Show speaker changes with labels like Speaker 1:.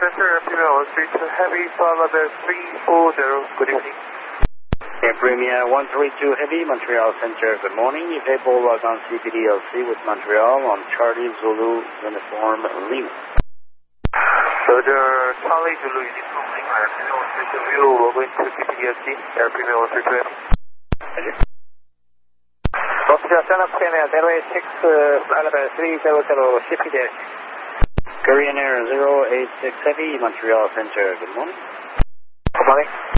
Speaker 1: Center, Premier 132 Heavy, Father 340, good evening.
Speaker 2: Premier 132 Heavy, Montreal Center, good morning. Evable log on CPDLC with Montreal on Charlie Zulu Uniform Lima.
Speaker 1: Roger, Charlie Zulu Uniform Lima, Premier 132 View, log into CPDLC, Air Premier 132 Heavy.
Speaker 2: Roger.
Speaker 1: Roger, Channel 086, flight level 300 CPDLC.
Speaker 2: Korean Air 086 Heavy, Montreal Center, good morning.
Speaker 1: Good morning.